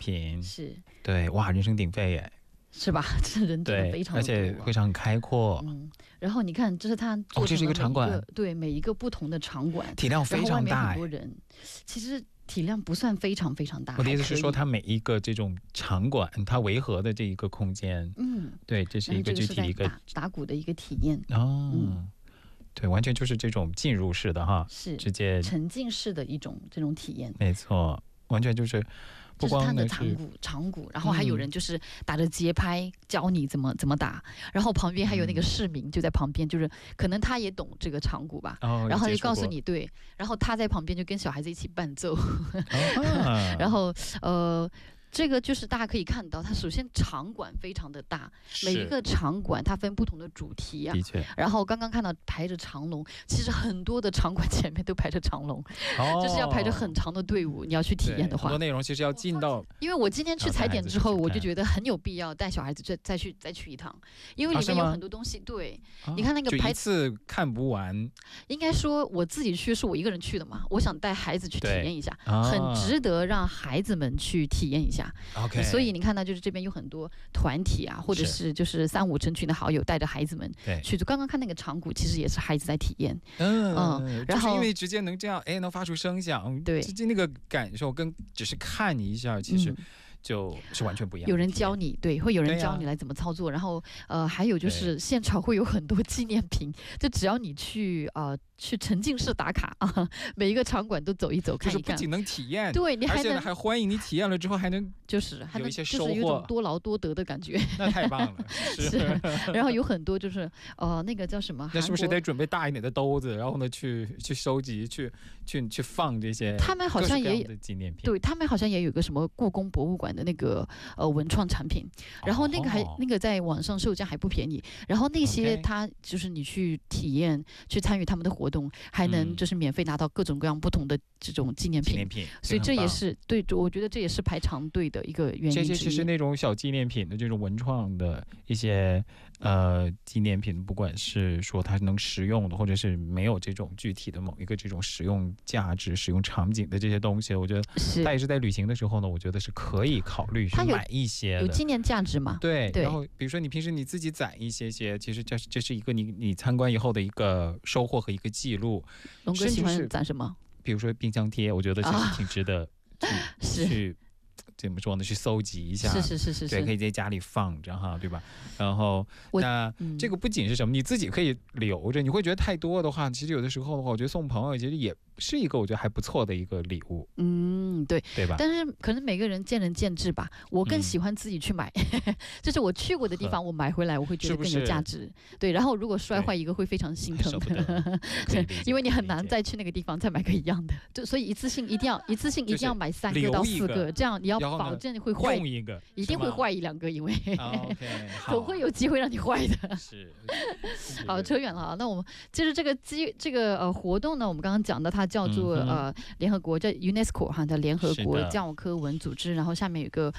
品， 是， 对，哇，人声鼎沸耶， 是吧？这人真的对， 非常而且多会场很开阔， 然后你看，这是他做这是一个成了场馆， 对每一个不同的场馆， 体量非然后外面常大很多人，其实体量不算非常非常大。 我的意思是说，它每一个这种场馆，它围合的这一个空间，对，这是一个具体的一个打鼓的一个体验哦。对，完全就是这种进入式的哈， 是直接沉浸式的一种这种体验， 没错，完全就是不光这是他的场鼓，然后还有人就是打着节拍教你怎么打，然后旁边还有那个市民就在旁边，就是可能他也懂这个场鼓吧，然后就告诉你对，然后他在旁边就跟小孩子一起伴奏，然后这个就是大家可以看到，它首先场馆非常的大，每一个场馆它分不同的主题啊。 的确。 然后刚刚看到排着长龙，其实很多的场馆前面都排着长龙，就是要排着很长的队伍。你要去体验的话， 很多内容其实要进到。 因为我今天去踩点之后，我就觉得很有必要带小孩子再去一趟，因为里面有很多东西。对，你看那个就一次看不完。 应该说我自己去是我一个人去的嘛，我想带孩子去体验一下，很值得让孩子们去体验一下。 OK， 所以你看到就是这边有很多团体啊，或者是就是3、5成群的好友带着孩子们去。刚刚看那个场鼓，其实也是孩子在体验。 然后因为直接能这样，能发出声响， 对， 直接那个感受跟只是看一下，其实就是完全不一样。 有人教你，对，会有人教你来怎么操作。然后还有就是现场会有很多纪念品，就只要你去沉浸式打卡啊，每一个场馆都走一走看一看， 就是不仅能体验， 对，你而且还欢迎你体验了之后还能有一些收获， 就是有一种多劳多得的感觉。 那太棒了，是。 然后有很多就是那个叫什么？ 那是不是得准备大一点的兜子，然后呢去收集去放这些？ 他们好像也有纪念品， 对他们好像也有个什么故宫博物馆的那个文创产品，然后那个那个在网上售价还不便宜，然后那些他就是你去体验去参与他们的活动，还能就是免费拿到各种各样不同的这种纪念品，所以这也是对，我觉得这也是排长队的一个原因之一。 这些其实那种小纪念品的这种文创的一些纪念品，不管是说它能实用的，或者是没有这种具体的某一个这种使用价值、使用场景的这些东西，我觉得它也是在旅行的时候呢，我觉得是可以考虑去买一些的， 有纪念价值嘛？ 对。然后比如说你平时你自己攒一些，其实这是一个你参观以后的一个收获和一个记录。 龙哥喜欢攒什么？ 比如说冰箱贴，我觉得其实挺值得去怎么说呢？去搜集一下， 是， 对，可以在家里放着哈，对吧？然后那这个不仅是什么，你自己可以留着，你会觉得太多的话，其实有的时候的话，我觉得送朋友其实也是一个我觉得还不错的一个礼物。 对吧？ 但是可能每个人见仁见智吧。我更喜欢自己去买，就是我去过的地方，我买回来我会觉得更有价值。对，然后如果摔坏一个会非常心疼的，因为你很难再去那个地方再买个一样的。就所以一次性一定要买3个到4个，这样你要保证会坏一个， 一定会坏1、2个，因为总会有机会让你坏的。 是。 好，扯远了啊。那我们就是这个活动呢，我们刚刚讲的，它叫做联合国叫 UNESCO 哈，叫联合国教科文组织，然后下面有个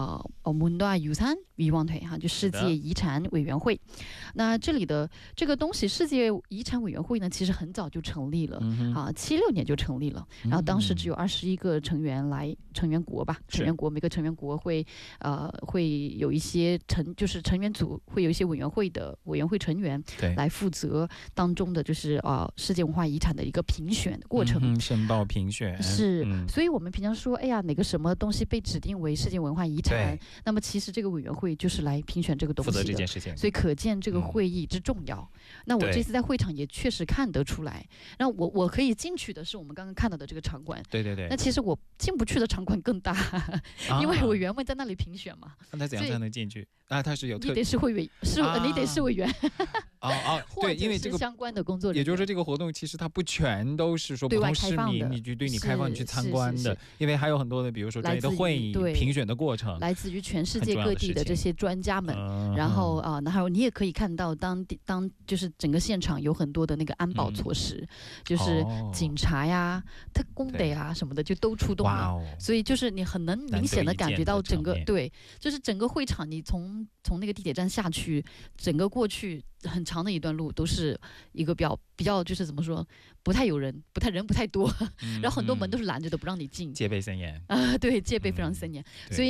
문화유산위원회哈，就世界遗产委员会。那这里的这个东西，世界遗产委员会呢，其实很早就成立了，76年就成立了。然后当时只有21个成员国吧，每个成员国会有一些就是成员组会有一些委员会成员来负责当中的就是世界文化遗产的一个评选的过程， 申报评选是。所以我们平常说，哎呀，哪个什么东西被指定为世界文化遗产，那么其实这个委员会就是来评选这个东西的，负责这件事情。 所以可见这个会议之重要。那我这次在会场也确实看得出来。那我可以进去的是我们刚刚看到的这个场馆，对。那其实我进不去的场馆更大，因为委员们在那里评选嘛。 那怎样才能进去？他是有你得是会员，你得是委员。 对，因为这个相关的工作人员， 也就是说这个活动其实它不全都是说普通市民你就对你开放去参观的，因为还有很多的比如说专业的会议评选的过程， 来自于全世界各地的这些专家们。然后你也可以看到当就是整个现场有很多的那个安保措施，就是警察呀、特工队啊什么的就都出动了，所以就是你很能明显的感觉到整个就是整个会场，你从那个地铁站下去，整个过去很长的一段路都是一个比较就是怎么说，不太人不太多，然后很多门都是拦着的，不让你进， 戒备森严对，戒备非常森严，所以